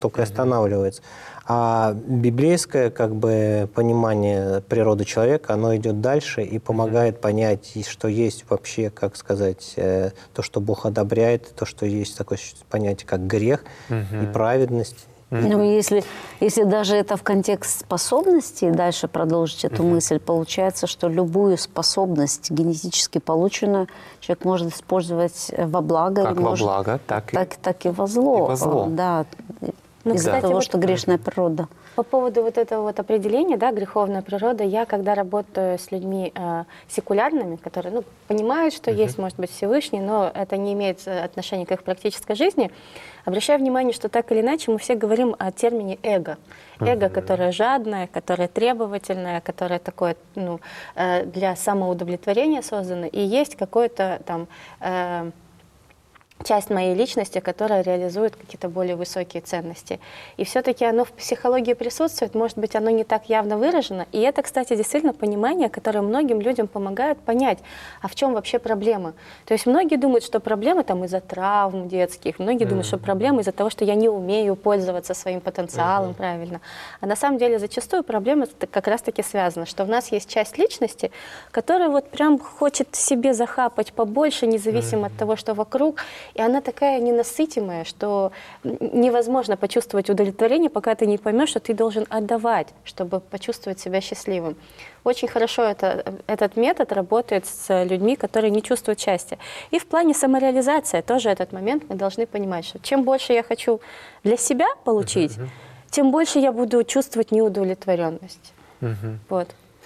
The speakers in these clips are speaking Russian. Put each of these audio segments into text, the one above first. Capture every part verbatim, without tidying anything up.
только и останавливается. А библейское как бы понимание природы человека, оно идет дальше и помогает mm-hmm. понять, что есть вообще, как сказать, то, что Бог одобряет, то, что есть такое понятие, как грех mm-hmm. и праведность. Mm-hmm. Ну, если, если даже это в контекст способностей, дальше продолжить эту mm-hmm. мысль, получается, что любую способность генетически полученную человек может использовать во благо. Как или во может, благо, так, так, так и во зло. И во зло. Да. Ну, из-за кстати, того, вот что грешная природа. По поводу вот этого вот определения, да, греховная природа, я когда работаю с людьми э, секулярными, которые, ну, понимают, что uh-huh. есть, может быть, Всевышний, но это не имеет отношения к их практической жизни, обращаю внимание, что так или иначе мы все говорим о термине эго. Эго, uh-huh. которое жадное, которое требовательное, которое такое, ну, э, для самоудовлетворения создано, и есть какое-то там... Э, часть моей личности, которая реализует какие-то более высокие ценности. И все-таки оно в психологии присутствует, может быть, оно не так явно выражено. И это, кстати, действительно понимание, которое многим людям помогает понять, а в чем вообще проблема. То есть многие думают, что проблема там из-за травм детских, многие mm-hmm. думают, что проблема из-за того, что я не умею пользоваться своим потенциалом mm-hmm. правильно. А на самом деле зачастую проблема как раз-таки связана, что в нас есть часть личности, которая вот прям хочет себе захапать побольше, независимо mm-hmm. от того, что вокруг. И она такая ненасытимая, что невозможно почувствовать удовлетворение, пока ты не поймешь, что ты должен отдавать, чтобы почувствовать себя счастливым. Очень хорошо это, этот метод работает с людьми, которые не чувствуют счастья. И в плане самореализации тоже этот момент мы должны понимать, что чем больше я хочу для себя получить, uh-huh. тем больше я буду чувствовать неудовлетворенность. Uh-huh. Вот.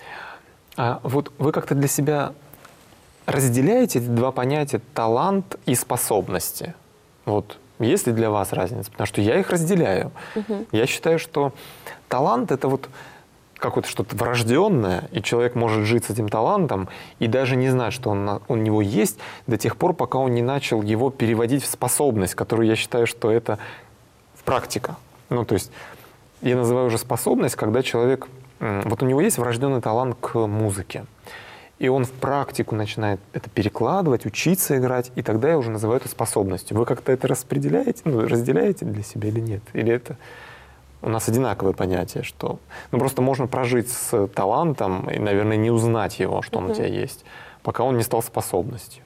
А вот вы как-то для себя... разделяете эти два понятия талант и способности? Вот есть ли для вас разница? Потому что я их разделяю. Угу. Я считаю, что талант — это вот какое-то что-то врожденное, и человек может жить с этим талантом и даже не знать, что он, он у него есть, до тех пор, пока он не начал его переводить в способность, которую я считаю, что это практика. Ну, то есть я называю уже способность, когда человек... Вот у него есть врожденный талант к музыке. И он в практику начинает это перекладывать, учиться играть, и тогда я уже называю это способностью. Вы как-то это распределяете, ну, разделяете для себя или нет? Или это у нас одинаковое понятие, что... Ну, просто можно прожить с талантом и, наверное, не узнать его, что он uh-huh. у тебя есть, пока он не стал способностью.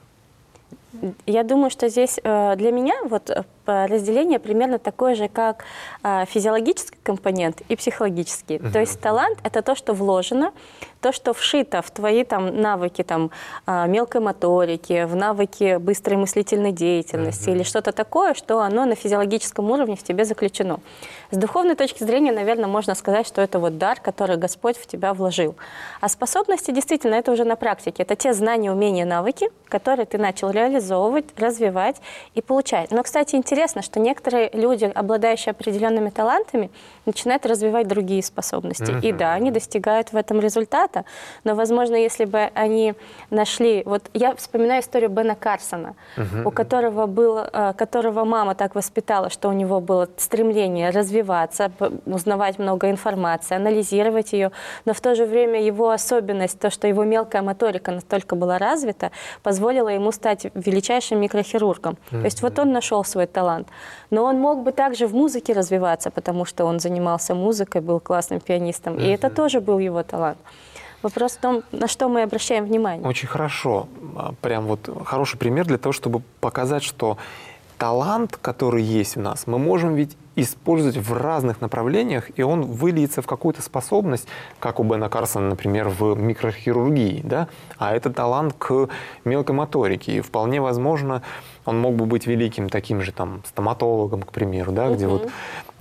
Я думаю, что здесь э, для меня вот разделение примерно такое же, как э, физиологический компонент и психологический. Uh-huh. То есть талант — это то, что вложено, то, что вшито в твои там навыки там, э, мелкой моторики, в навыки быстрой мыслительной деятельности uh-huh. или что-то такое, что оно на физиологическом уровне в тебе заключено. С духовной точки зрения, наверное, можно сказать, что это вот дар, который Господь в тебя вложил. А способности, действительно, это уже на практике. Это те знания, умения, навыки, которые ты начал реализовывать, развивать и получать. Но, кстати, интересно, что некоторые люди, обладающие определенными талантами, начинают развивать другие способности. Uh-huh. И да, они достигают в этом результата, но, возможно, если бы они нашли... Вот я вспоминаю историю Бена Карсона, uh-huh. у которого, был, которого мама так воспитала, что у него было стремление развиваться, узнавать много информации, анализировать ее, но в то же время его особенность, то, что его мелкая моторика настолько была развита, позволила ему стать величайшим микрохирургом. Mm-hmm. То есть вот он нашел свой талант. Но он мог бы также в музыке развиваться, потому что он занимался музыкой, был классным пианистом, mm-hmm. и это тоже был его талант. Вопрос в том, на что мы обращаем внимание. Очень хорошо. Прям вот хороший пример для того, чтобы показать, что талант, который есть в нас, мы можем ведь использовать в разных направлениях, и он выльется в какую-то способность, как у Бена Карсона, например, в микрохирургии, да? А это талант к мелкой моторике. И вполне возможно, он мог бы быть великим таким же там стоматологом, к примеру, да, где вот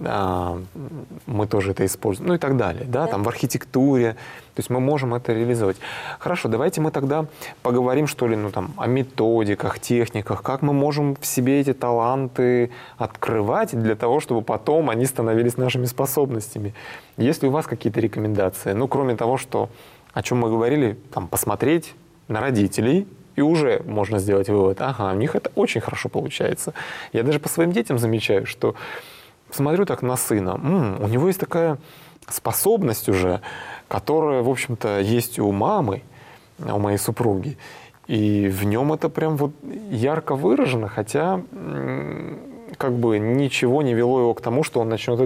а, мы тоже это используем, ну и так далее, да, там в архитектуре. То есть мы можем это реализовать. Хорошо, давайте мы тогда поговорим, что ли, ну там о методиках, техниках, как мы можем в себе эти таланты открывать для того, чтобы потом они становились нашими способностями. Есть ли у вас какие-то рекомендации? Ну, кроме того, что, о чем мы говорили, там, посмотреть на родителей, и уже можно сделать вывод, ага, у них это очень хорошо получается. Я даже по своим детям замечаю, что смотрю так на сына, м-м, у него есть такая способность уже, которая, в общем-то, есть у мамы, у моей супруги, и в нем это прям вот ярко выражено, хотя как бы ничего не вело его к тому, что он начнет